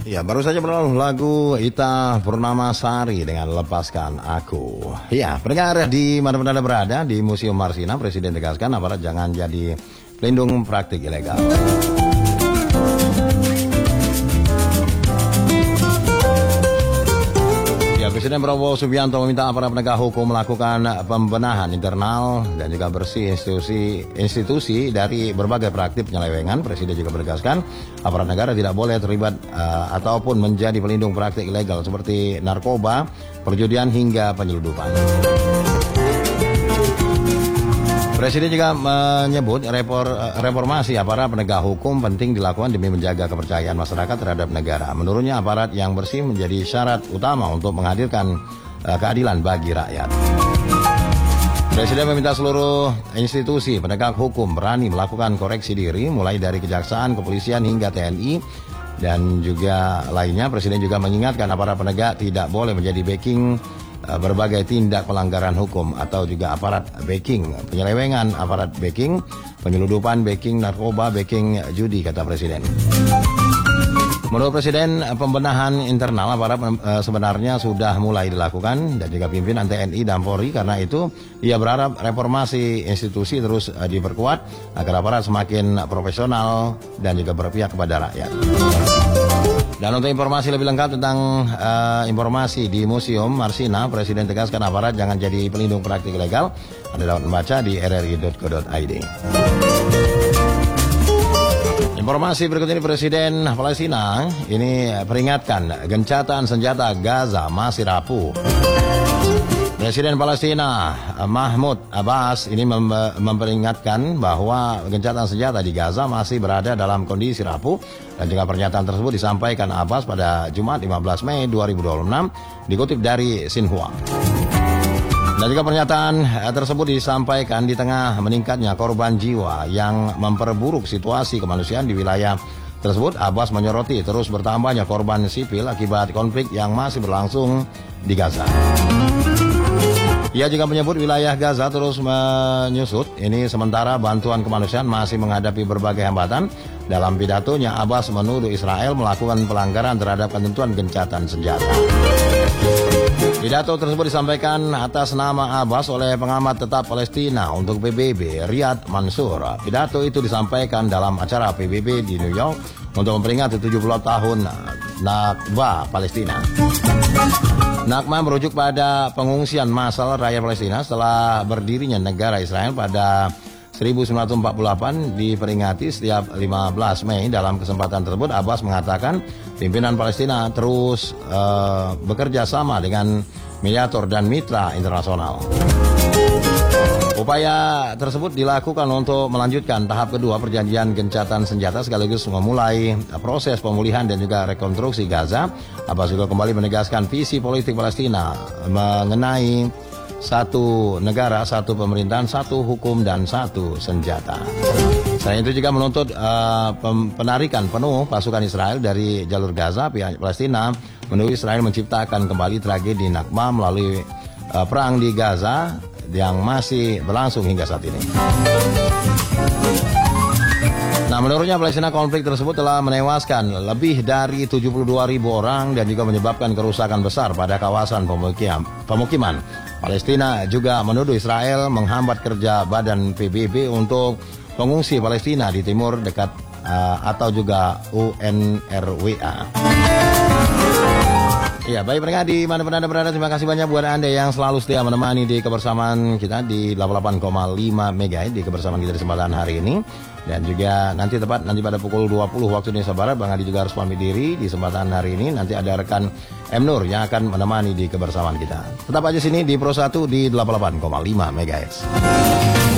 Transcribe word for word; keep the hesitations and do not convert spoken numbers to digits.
Ya, baru saja berlalu lagu Ita Purnamasari dengan Lepaskan Aku. Ya, pendengar di mana-mana Anda berada di Museum Marsina, Presiden tegaskan aparat jangan jadi pelindung praktik ilegal. Presiden Prabowo Subianto meminta aparat penegak hukum melakukan pembenahan internal dan juga bersih institusi institusi dari berbagai praktik penyelewengan. Presiden juga menegaskan aparat negara tidak boleh terlibat uh, ataupun menjadi pelindung praktik ilegal seperti narkoba, perjudian hingga penyelundupan. Presiden juga menyebut repor, reformasi aparat penegak hukum penting dilakukan demi menjaga kepercayaan masyarakat terhadap negara. Menurutnya aparat yang bersih menjadi syarat utama untuk menghadirkan uh, keadilan bagi rakyat. Presiden meminta seluruh institusi penegak hukum berani melakukan koreksi diri mulai dari kejaksaan, kepolisian hingga T N I dan juga lainnya. Presiden juga mengingatkan aparat penegak tidak boleh menjadi backing berbagai tindak pelanggaran hukum atau juga aparat backing, penyelewengan aparat backing, penyeludupan backing narkoba, backing judi, kata Presiden. Menurut Presiden, pembenahan internal aparat sebenarnya sudah mulai dilakukan dan juga pimpinan T N I dan Polri. Karena itu, ia berharap reformasi institusi terus diperkuat agar aparat semakin profesional dan juga berpihak kepada rakyat. Dan untuk informasi lebih lengkap tentang uh, informasi di Museum Marsina, Presiden tegaskan aparat jangan jadi pelindung praktik ilegal. Anda dapat membaca di r r i dot co dot i d. Informasi berikut ini, Presiden Palestina ini peringatkan gencatan senjata Gaza masih rapuh. Presiden Palestina Mahmud Abbas ini mem memperingatkan bahwa gencatan senjata di Gaza masih berada dalam kondisi rapuh, dan juga pernyataan tersebut disampaikan Abbas pada Jumat lima belas Mei dua ribu dua puluh enam dikutip dari Xinhua. Dan juga pernyataan tersebut disampaikan di tengah meningkatnya korban jiwa yang memperburuk situasi kemanusiaan di wilayah tersebut. Abbas menyoroti terus bertambahnya korban sipil akibat konflik yang masih berlangsung di Gaza. Ia juga menyebut wilayah Gaza terus menyusut. Ini sementara bantuan kemanusiaan masih menghadapi berbagai hambatan. Dalam pidatonya, Abbas menuduh Israel melakukan pelanggaran terhadap ketentuan gencatan senjata. Pidato tersebut disampaikan atas nama Abbas oleh pengamat tetap Palestina untuk P B B, Riyad Mansur. Pidato itu disampaikan dalam acara P B B di New York untuk memperingati tujuh puluh tahun Nakba Palestina. Nakba merujuk pada pengungsian massal rakyat Palestina setelah berdirinya negara Israel pada seribu sembilan ratus empat puluh delapan, diperingati setiap lima belas Mei. Dalam kesempatan tersebut, Abbas mengatakan pimpinan Palestina terus uh, bekerja sama dengan mediator dan mitra internasional. Upaya tersebut dilakukan untuk melanjutkan tahap kedua perjanjian gencatan senjata sekaligus memulai proses pemulihan dan juga rekonstruksi Gaza. Abbas juga kembali menegaskan visi politik Palestina mengenai satu negara, satu pemerintahan, satu hukum, dan satu senjata. Selain itu juga menuntut uh, penarikan penuh pasukan Israel dari jalur Gaza. Pihak Palestina menuduh Israel menciptakan kembali tragedi Nakba melalui uh, perang di Gaza yang masih berlangsung hingga saat ini. Nah, menurutnya Palestina konflik tersebut telah menewaskan lebih dari tujuh puluh dua ribu orang dan juga menyebabkan kerusakan besar pada kawasan pemukiman. pemukiman. Palestina juga menuduh Israel menghambat kerja Badan P B B untuk pengungsi Palestina di timur dekat uh, atau juga U N R W A. Ya, baik pendengar di mana pun Anda berada, terima kasih banyak buat Anda yang selalu setia menemani di kebersamaan kita di delapan puluh delapan koma lima megahertz di kebersamaan kita di kesempatan hari ini. Dan juga nanti tepat nanti pada pukul dua puluh waktu Indonesia Barat, Bang Adi juga harus pamit diri di kesempatan hari ini. Nanti ada rekan M Nur yang akan menemani di kebersamaan kita. Tetap aja sini di Pro satu di delapan puluh delapan koma lima megahertz.